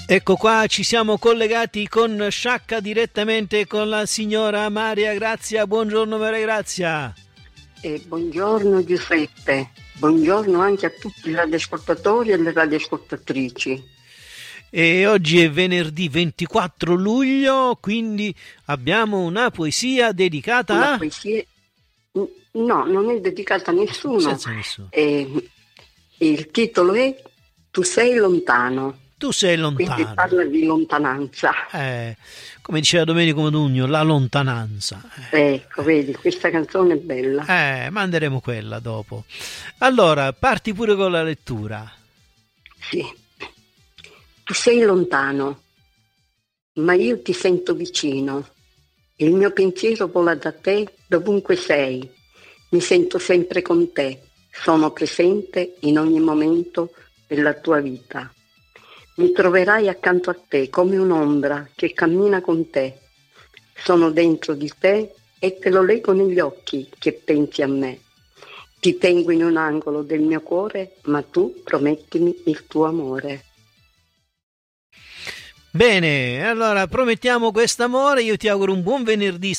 Ecco qua, ci siamo collegati con Sciacca direttamente con la signora Maria Grazia. Buongiorno Maria Grazia. Buongiorno Giuseppe, buongiorno anche a tutti i radioascoltatori e le radioascoltatrici. E oggi è venerdì 24 luglio, quindi abbiamo una poesia dedicata Una a... poesia, no, non è dedicata a nessuno. Senza nessuno. Il titolo è Tu sei lontano. Tu sei Quindi lontano. parla di lontananza. Come diceva Domenico Modugno, la lontananza. Ecco, vedi, questa canzone è bella. Manderemo quella dopo. Allora, parti pure con la lettura. Sì. Tu sei lontano, ma io ti sento vicino. Il mio pensiero vola da te dovunque sei. Mi sento sempre con te. Sono presente in ogni momento della tua vita. Mi troverai accanto a te come un'ombra che cammina con te. Sono dentro di te e te lo leggo negli occhi che pensi a me. Ti tengo in un angolo del mio cuore, ma tu promettimi il tuo amore. Bene, allora promettiamo quest'amore, io ti auguro un buon venerdì